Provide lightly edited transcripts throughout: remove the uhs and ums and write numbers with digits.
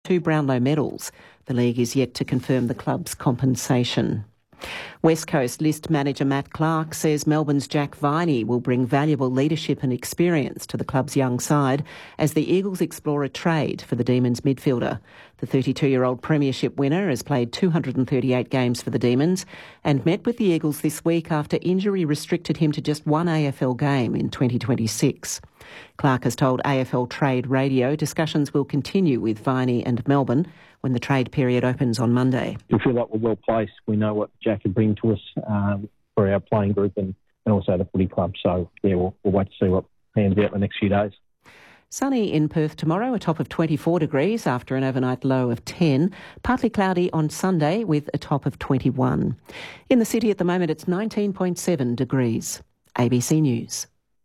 2 Brownlow medals. The league is yet to confirm the club's compensation. West Coast List manager Matt Clark says Melbourne's Jack Viney will bring valuable leadership and experience to the club's young side as the Eagles explore a trade for the Demons midfielder. The 32-year-old premiership winner has played 238 games for the Demons and met with the Eagles this week after injury restricted him to just one AFL game in 2026. Clark has told AFL Trade Radio discussions will continue with Viney and Melbourne when the trade period opens on Monday. We feel like we're well placed. We know what Jack can bring to us for our playing group and also the footy club. So, yeah, we'll wait to see what pans out the next few days. Sunny in Perth tomorrow, a top of 24 degrees after an overnight low of 10. Partly cloudy on Sunday with a top of 21. In the city at the moment, it's 19.7 degrees. ABC News.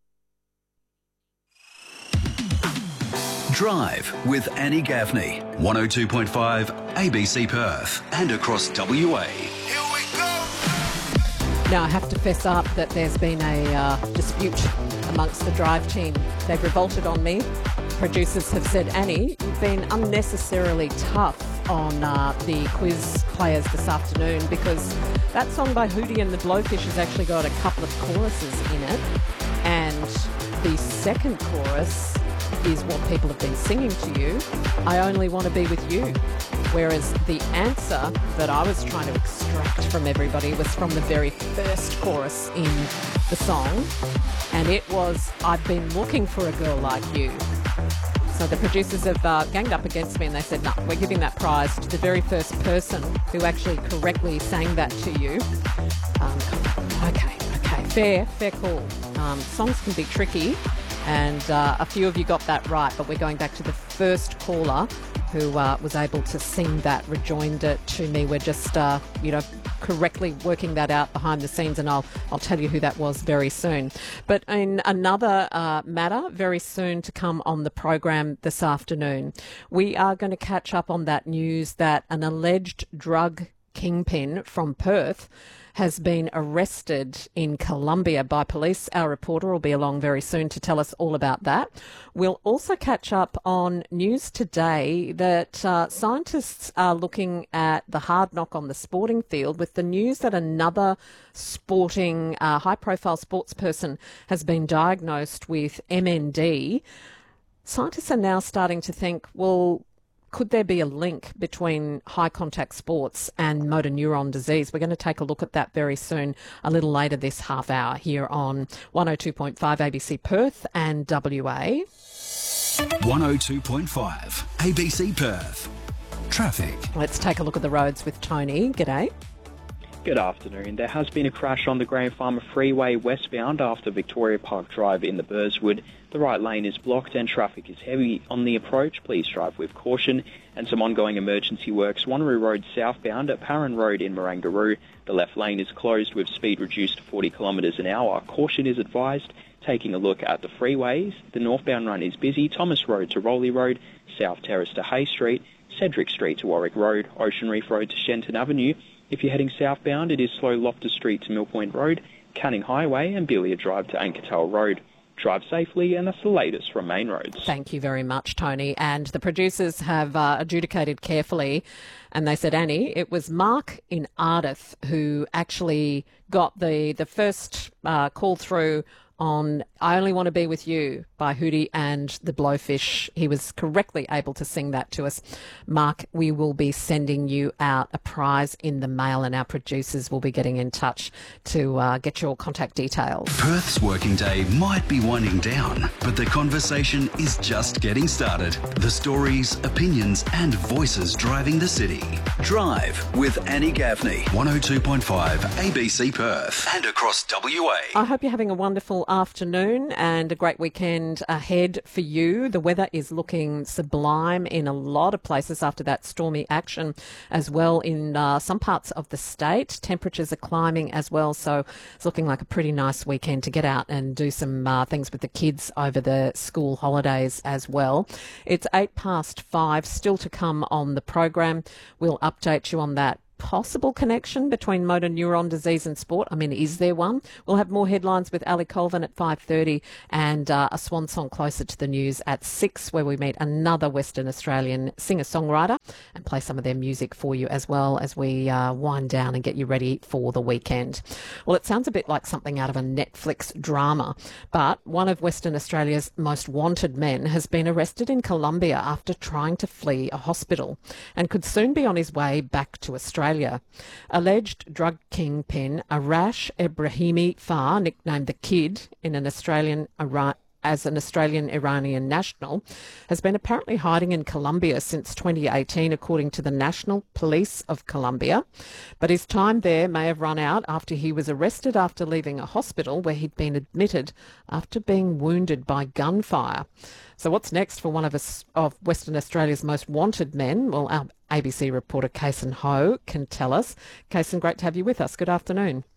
Drive with Annie Gaffney, 102.5 ABC Perth and across WA. Here we go. Now, I have to fess up that there's been a dispute amongst the Drive team. They've revolted on me. Producers have said, Annie, you've been unnecessarily tough on the quiz players this afternoon because that song by Hootie and the Blowfish has actually got a couple of choruses in it, and the second chorus is what people have been singing to you. I only want to be with you. Whereas the answer that I was trying to extract from everybody was from the very first chorus in the song, and it was, I've been looking for a girl like you. So the producers have ganged up against me and they said, no, we're giving that prize to the very first person who actually correctly sang that to you. Okay, fair call. Songs can be tricky. And a few of you got that right, but we're going back to the first caller who was able to sing that, rejoined it to me. We're just, correctly working that out behind the scenes, and I'll tell you who that was very soon. But in another matter, very soon to come on the program this afternoon, we are going to catch up on that news that an alleged drug kingpin from Perth has been arrested in Colombia by police. Our reporter will be along very soon to tell us all about that. We'll also catch up on news today that scientists are looking at the hard knock on the sporting field with the news that another sporting, high-profile sports person has been diagnosed with MND. Scientists are now starting to think, well, could there be a link between high contact sports and motor neuron disease? We're going to take a look at that very soon, a little later this half hour here on 102.5 ABC Perth and WA. 102.5 ABC Perth. Traffic. Let's take a look at the roads with Tony. G'day. Good afternoon. There has been a crash on the Graham Farmer Freeway westbound after Victoria Park Drive in the Burswood. The right lane is blocked and traffic is heavy on the approach. Please drive with caution. And some ongoing emergency works. Wanneroo Road southbound at Parran Road in Marangaroo. The left lane is closed with speed reduced to 40 kilometres an hour. Caution is advised. Taking a look at the freeways, the northbound run is busy. Thomas Road to Rowley Road, South Terrace to Hay Street, Cedric Street to Warwick Road, Ocean Reef Road to Shenton Avenue. If you're heading southbound, it is slow Loftus Street to Mill Point Road, Canning Highway and Belia Drive to Ankertale Road. Drive safely, and that's the latest from Main Roads. Thank you very much, Tony. And the producers have adjudicated carefully, and they said, Annie, it was Mark in Ardith who actually got the first call through on I Only Want to Be With You by Hootie and the Blowfish. He was correctly able to sing that to us. Mark, we will be sending you out a prize in the mail, and our producers will be getting in touch to get your contact details. Perth's working day might be winding down, but the conversation is just getting started. The stories, opinions and voices driving the city. Drive with Annie Gaffney, 102.5 ABC Perth and across WA. I hope you're having a wonderful afternoon and a great weekend ahead for you. The weather is looking sublime in a lot of places after that stormy action as well in some parts of the state. Temperatures are climbing as well, so it's looking like a pretty nice weekend to get out and do some things with the kids over the school holidays as well. It's 5:08, still to come on the program. We'll update you on that possible connection between motor neuron disease and sport. I mean, is there one? We'll have more headlines with Ali Colvin at 5:30 and a swan song closer to the news at 6, where we meet another Western Australian singer-songwriter and play some of their music for you as well as we wind down and get you ready for the weekend. Well, it sounds a bit like something out of a Netflix drama, but one of Western Australia's most wanted men has been arrested in Colombia after trying to flee a hospital and could soon be on his way back to Australia. Alleged drug kingpin Arash Ebrahimi Farr, nicknamed the Kid as an Australian-Iranian national, has been apparently hiding in Colombia since 2018, according to the National Police of Colombia. But his time there may have run out after he was arrested after leaving a hospital where he'd been admitted after being wounded by gunfire. So what's next for one of Western Australia's most wanted men? Well, our ABC reporter Kason Ho can tell us. Kason, great to have you with us. Good afternoon.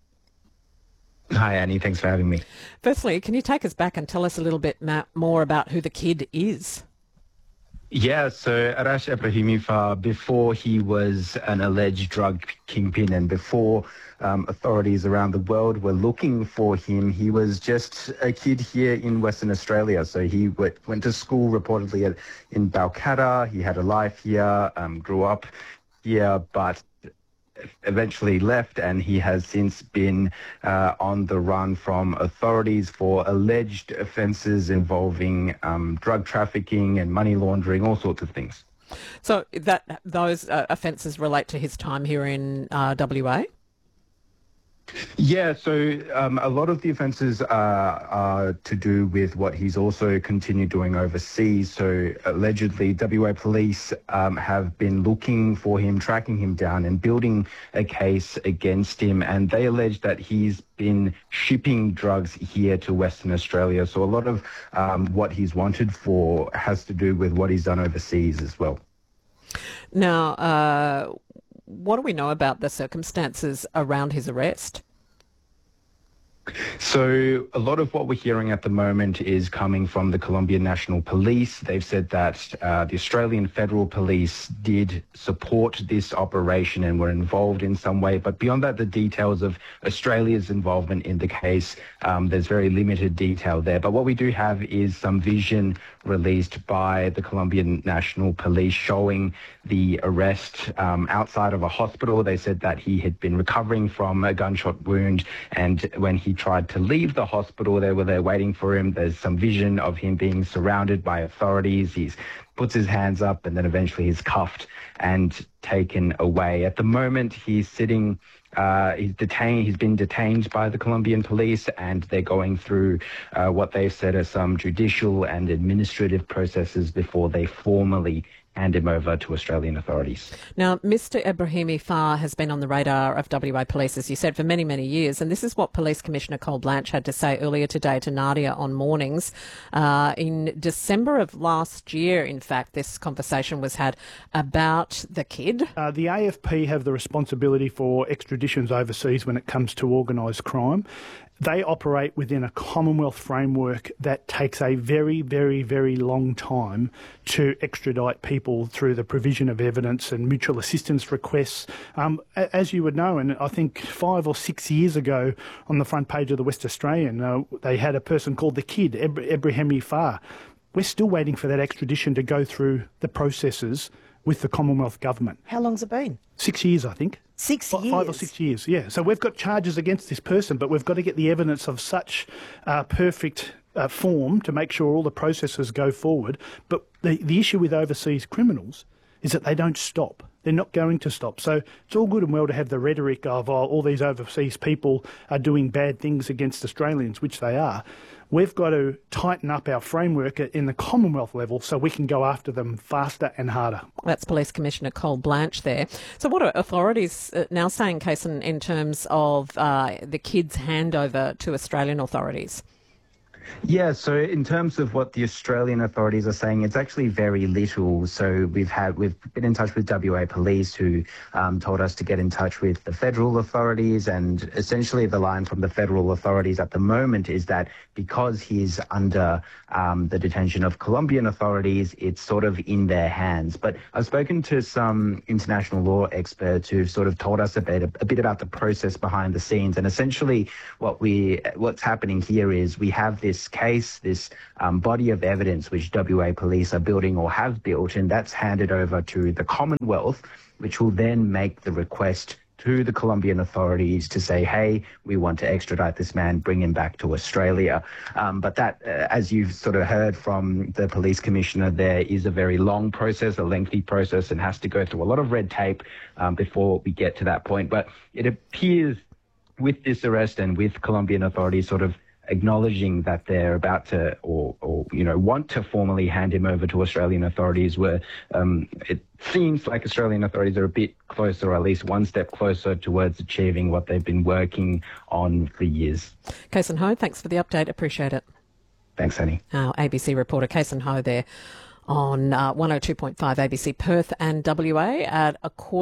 Hi, Annie. Thanks for having me. Firstly, can you take us back and tell us a little bit more about who the Kid is? Yeah, so Arash Ebrahimi Farr, before he was an alleged drug kingpin and before authorities around the world were looking for him, he was just a kid here in Western Australia. So he went to school reportedly in Balcatta. He had a life here, grew up here, but eventually left, and he has since been on the run from authorities for alleged offences involving drug trafficking and money laundering, all sorts of things. So those offences relate to his time here in WA? Yeah, so a lot of the offences are to do with what he's also continued doing overseas. So allegedly, WA police have been looking for him, tracking him down and building a case against him. And they allege that he's been shipping drugs here to Western Australia. So a lot of what he's wanted for has to do with what he's done overseas as well. Now, what do we know about the circumstances around his arrest? So a lot of what we're hearing at the moment is coming from the Colombian National Police. They've said that the Australian Federal Police did support this operation and were involved in some way. But beyond that, the details of Australia's involvement in the case, there's very limited detail there. But what we do have is some vision released by the Colombian National Police showing the arrest outside of a hospital. They said that he had been recovering from a gunshot wound, and when he tried to leave the hospital, they were there waiting for him. There's some vision of him being surrounded by authorities. He puts his hands up, and then eventually he's cuffed and taken away. At the moment, he's sitting, he's been detained by the Colombian police, and they're going through what they've said are some judicial and administrative processes before they formally hand him over to Australian authorities. Now, Mr Ebrahimi Farr has been on the radar of WA Police, as you said, for many, many years, and this is what Police Commissioner Cole Blanche had to say earlier today to Nadia on Mornings. In December of last year, in fact, this conversation was had about the Kid. The AFP have the responsibility for extraditions overseas when it comes to organised crime. They operate within a Commonwealth framework that takes a very, very, very long time to extradite people through the provision of evidence and mutual assistance requests. As you would know, and I think 5 or 6 years ago on the front page of the West Australian, they had a person called the Kid, Ebrahimi Farr. We're still waiting for that extradition to go through the processes with the Commonwealth Government. How long's it been? 6 years, I think. 6 years? 5 or 6 years, yeah. So we've got charges against this person, but we've got to get the evidence of such perfect form to make sure all the processes go forward. But the issue with overseas criminals is that they don't stop. They're not going to stop. So it's all good and well to have the rhetoric of all these overseas people are doing bad things against Australians, which they are. We've got to tighten up our framework in the Commonwealth level so we can go after them faster and harder. That's Police Commissioner Cole Blanche there. So what are authorities now saying, Kason, in terms of the Kid's handover to Australian authorities? Yeah, so in terms of what the Australian authorities are saying, it's actually very little. So we've been in touch with WA Police, who told us to get in touch with the federal authorities, and essentially the line from the federal authorities at the moment is that because he's under the detention of Colombian authorities, it's sort of in their hands. But I've spoken to some international law experts who've sort of told us a bit about the process behind the scenes, and essentially what's happening here is we have this case, this body of evidence which WA Police are building or have built, and that's handed over to the Commonwealth, which will then make the request to the Colombian authorities to say, hey, we want to extradite this man, bring him back to Australia. But that, as you've sort of heard from the police commissioner, there is a very long process, a lengthy process, and has to go through a lot of red tape before we get to that point. But it appears with this arrest and with Colombian authorities sort of acknowledging that they're about to or want to formally hand him over to Australian authorities, where it seems like Australian authorities are a bit closer, or at least one step closer towards achieving what they've been working on for years. Kason Ho, thanks for the update. Appreciate it. Thanks, Annie. Our ABC reporter Kason Ho there on 102.5 ABC Perth and WA at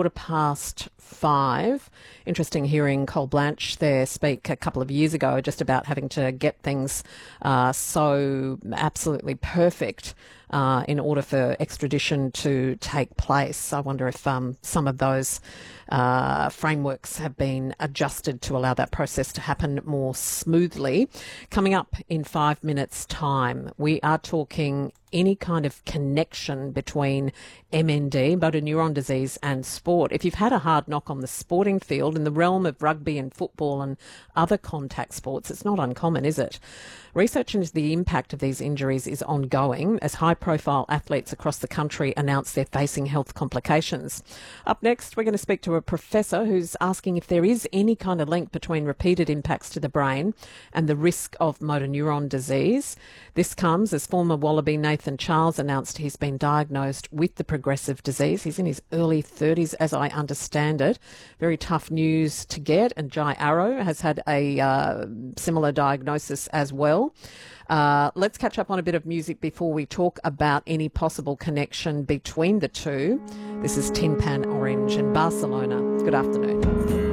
5:15. Interesting hearing Cole Blanche there speak a couple of years ago just about having to get things so absolutely perfect in order for extradition to take place. I wonder if some of those frameworks have been adjusted to allow that process to happen more smoothly. Coming up in 5 minutes' time, we are talking any kind of connection between MND, motor neuron disease, and sport. If you've had a hard knock on the sporting field in the realm of rugby and football and other contact sports, it's not uncommon, is it? Research into the impact of these injuries is ongoing as high-profile athletes across the country announce they're facing health complications. Up next, we're going to speak to a professor who's asking if there is any kind of link between repeated impacts to the brain and the risk of motor neuron disease. This comes as former Wallaby Nathan Charles announced he's been diagnosed with the progressive disease. He's in his early 30s, as I understand it. Very tough news to get, and Jai Arrow has had a similar diagnosis as well. Let's catch up on a bit of music before we talk about any possible connection between the two. This is Tin Pan Orange in Barcelona. Good afternoon.